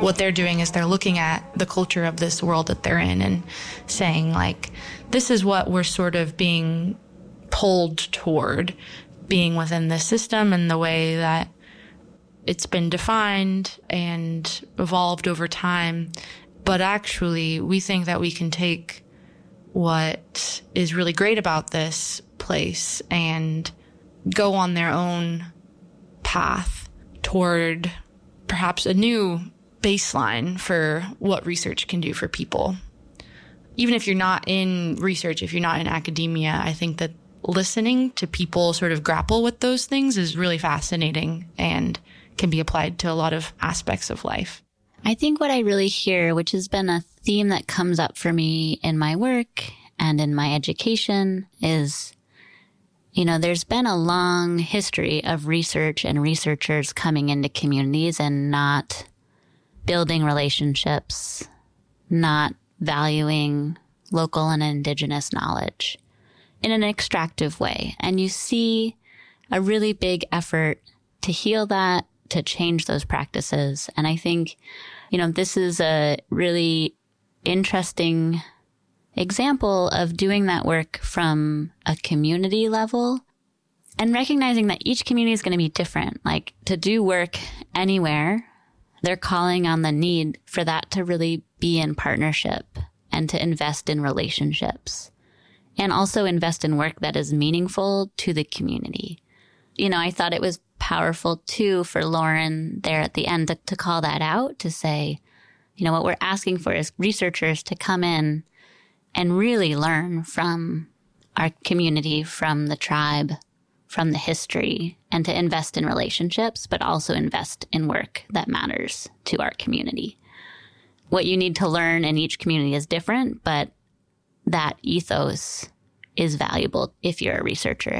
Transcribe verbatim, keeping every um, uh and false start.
what they're doing is they're looking at the culture of this world that they're in and saying, like, this is what we're sort of being pulled toward, being within this system and the way that it's been defined and evolved over time. But actually, we think that we can take what is really great about this place and go on their own path toward perhaps a new baseline for what research can do for people. Even if you're not in research, if you're not in academia, I think that listening to people sort of grapple with those things is really fascinating and can be applied to a lot of aspects of life. I think what I really hear, which has been a theme that comes up for me in my work and in my education, is, you know, there's been a long history of research and researchers coming into communities and not building relationships, not valuing local and indigenous knowledge in an extractive way. And you see a really big effort to heal that, to change those practices. And I think, you know, this is a really interesting example of doing that work from a community level and recognizing that each community is going to be different. Like, to do work anywhere, they're calling on the need for that to really be in partnership and to invest in relationships and also invest in work that is meaningful to the community. You know, I thought it was powerful too for Lauren there at the end to, to call that out, to say, you know, what we're asking for is researchers to come in and really learn from our community, from the tribe, from the history, and to invest in relationships, but also invest in work that matters to our community. What you need to learn in each community is different, but that ethos is valuable if you're a researcher.